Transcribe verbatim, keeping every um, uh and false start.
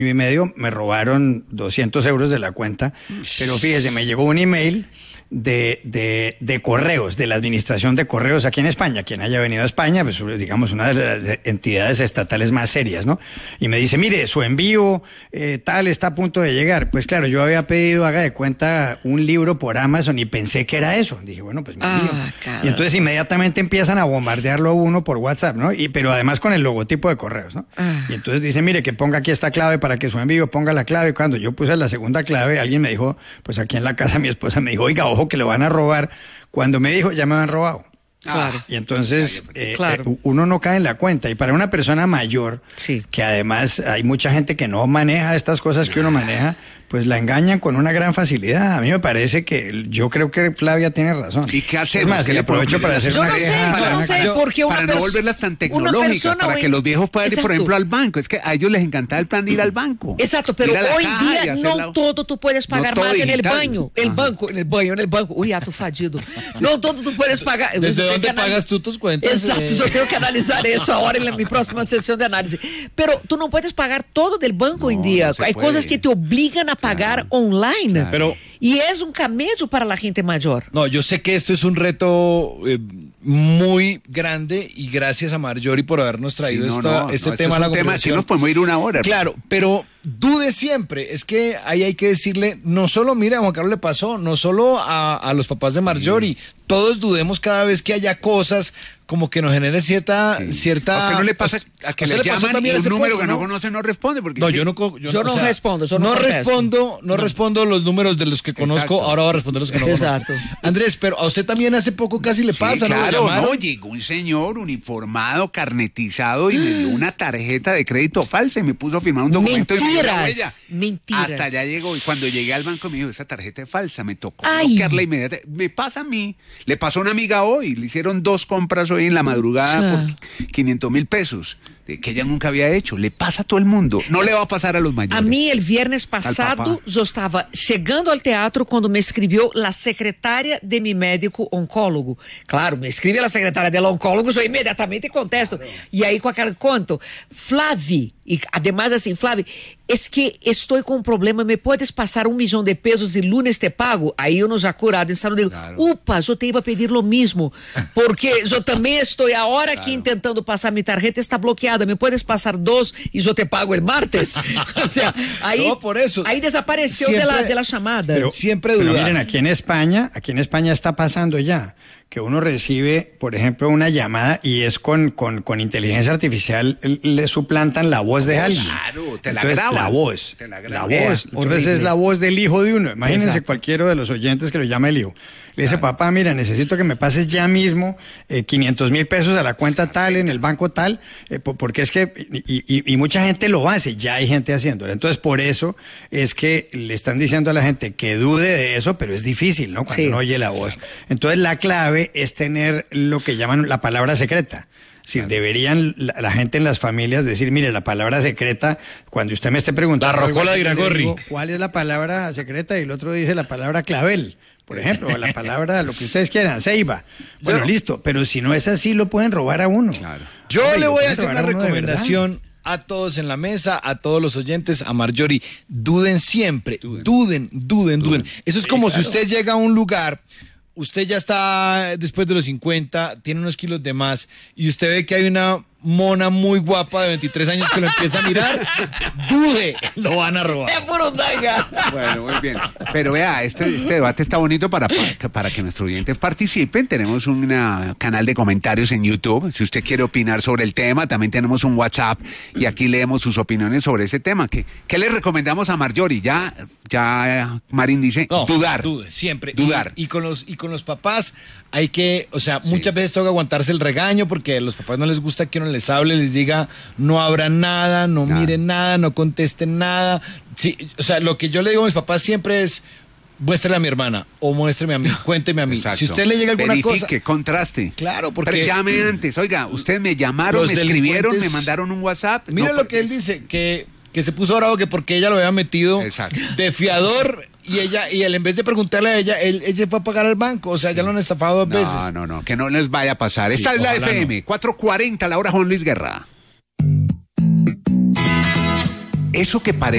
y medio me robaron doscientos euros de la cuenta, pero fíjese, me llegó un email de, de, de correos, de la administración de correos aquí en España. Quien haya venido a España, pues digamos una de las entidades estatales más serias, ¿no? Y me dice, mire, su envío eh, tal está a punto de llegar. Pues claro, yo había pedido, haga de cuenta, un libro por Amazon y pensé que era eso. Dije, bueno, pues me envío. Ah, y entonces inmediatamente empiezan a bombardearlo a uno por WhatsApp, ¿no? Y, pero además con el logotipo de correos, ¿no? Ah. Y entonces dice, mire, que ponga aquí esta clave para que su envío, ponga la clave. Cuando yo puse la segunda clave, alguien me dijo, pues aquí en la casa mi esposa me dijo, oiga, ojo que lo van a robar. Cuando me dijo, ya me han robado. Claro. Y entonces eh, claro. eh, uno no cae en la cuenta. Y para una persona mayor, sí. que además hay mucha gente que no maneja estas cosas que uno maneja, pues la engañan con una gran facilidad. A mí me parece que, yo creo que Flavia tiene razón. ¿Y qué hacemos? Es más, que le aprovecho para hacer yo una no queja. Sé, yo no sé, porque una para no volverlas tan tecnológicas, para que los viejos puedan ir, por ejemplo, al banco. Es que a ellos les encanta el plan de ir al banco. Exacto, pero hoy día no la... todo tú puedes pagar no más digital. En el baño. El Ajá. banco, en el baño, en el banco. Uy, ato fadido. No todo tú puedes pagar. ¿Desde dónde anal... pagas tú tus cuentas? Exacto, eh... yo tengo que analizar eso ahora en la, mi próxima sesión de análisis. Pero tú no puedes pagar todo del banco hoy en día. Hay cosas que te obligan a pagar online. Claro. Pero, y es un camello para la gente mayor. No, yo sé que esto es un reto eh, muy grande y gracias a Marjorie por habernos traído sí, no, esta, no, este no, tema a la conversación. Tema, si nos podemos ir una hora. Claro, pero dude siempre. Es que ahí hay que decirle, no solo, mira, a Juan Carlos le pasó, no solo a, a los papás de Marjorie, sí. todos dudemos cada vez que haya cosas como que nos genere cierta... Sí. cierta ¿A usted no le pasa a que le, le llaman y un número punto, que no conoce no responde? Porque no, sí. yo no, yo, yo no o sea, respondo. Yo no, no respondo, no, no respondo los números de los que conozco, Exacto. ahora voy a responder los que no Exacto. conozco. Andrés, pero a usted también hace poco casi le sí, pasa, claro, ¿no? No, llegó un señor uniformado, carnetizado y me dio una tarjeta de crédito falsa y me puso a firmar un documento Mentiras, y me dio la huella. Mentiras. Hasta allá llegó y cuando llegué al banco me dijo, esa tarjeta es falsa, me tocó bloquearla inmediatamente. Me pasa a mí, le pasó a una amiga hoy, le hicieron dos compras hoy en la madrugada por quinientos mil pesos, que ella nunca había hecho. Le pasa a todo el mundo. No le va a pasar a los mayores. A mí el viernes pasado yo estaba llegando al teatro cuando me escribió la secretaria de mi médico oncólogo. Claro, me escribe la secretaria del oncólogo, yo inmediatamente contesto. Y ahí con aquel conto, Flavi, y además así, Flavi, es que estoy con un problema, ¿me puedes pasar un millón de pesos y lunes te pago? Ahí yo no ya curado en salud, digo, claro. upa, yo te iba a pedir lo mismo, porque yo también estoy ahora claro. aquí intentando pasar mi tarjeta, está bloqueada, ¿me puedes pasar dos y yo te pago el martes? O sea, ahí, no, por eso. ahí desapareció siempre, de, la, de la llamada. Pero, siempre pero miren, aquí en España, aquí en España está pasando ya que uno recibe, por ejemplo, una llamada y es con, con, con inteligencia artificial, le suplantan la voz de alguien. Claro, te la Entonces, graban. La voz, te la, la voz. Entonces es la voz del hijo de uno. Imagínense Exacto. cualquiera de los oyentes que lo llama el hijo. Le dice, claro. papá, mira, necesito que me pases ya mismo eh, quinientos mil pesos a la cuenta tal, en el banco tal, eh, porque es que, y, y, y mucha gente lo hace, ya hay gente haciéndolo. Entonces, por eso es que le están diciendo a la gente que dude de eso, pero es difícil, ¿no? Cuando sí. uno oye la voz. Entonces, la clave es tener lo que llaman la palabra secreta. Si claro. deberían la, la gente en las familias decir, mire, la palabra secreta, cuando usted me esté preguntando... La rocola de Iragorri. ¿Cuál es la palabra secreta? Y el otro dice la palabra clavel. Por ejemplo, la palabra, lo que ustedes quieran, ceiba. Bueno, Yo, listo, pero si no es así, lo pueden robar a uno. Claro. Yo Oye, le voy a hacer una recomendación a todos en la mesa, a todos los oyentes, a Marjorie. Duden siempre, duden, duden, duden. duden. Eso es sí, como claro. si usted llega a un lugar, usted ya está después de los cincuenta, tiene unos kilos de más, y usted ve que hay una mona muy guapa de veintitrés años que lo empieza a mirar, dude, lo van a robar. Es puro daga. Bueno, muy bien. Pero vea, este, este debate está bonito para, para, para que nuestros oyentes participen. Tenemos un canal de comentarios en YouTube. Si usted quiere opinar sobre el tema, también tenemos un WhatsApp y aquí leemos sus opiniones sobre ese tema. ¿Qué, qué le recomendamos a Marjorie? Ya, ya Marín dice, no, dudar. Dude, siempre. Dudar. Y, y, con los, y con los papás hay que, o sea, sí. muchas veces toca aguantarse el regaño porque a los papás no les gusta que uno les hable, les diga, no abran nada, no nada. miren nada, no contesten nada. Sí, o sea, lo que yo le digo a mis papás siempre es, muéstrele a mi hermana o muéstreme a mí, cuénteme a mí. Exacto. Si usted le llega alguna Verifique, cosa... que contraste. Claro, porque... Pero llame antes. Oiga, ustedes me llamaron, me escribieron, me mandaron un WhatsApp. Mira no, lo que él dice, que, que se puso bravo que porque ella lo había metido Exacto. de fiador... Y ella, y él en vez de preguntarle a ella, él, ella fue a pagar al banco, o sea, ya lo han estafado dos no, veces. No, no, no, que no les vaya a pasar. Sí, Esta es la F M, no. cuatro cuarenta, la hora Juan Luis Guerra. eso que parece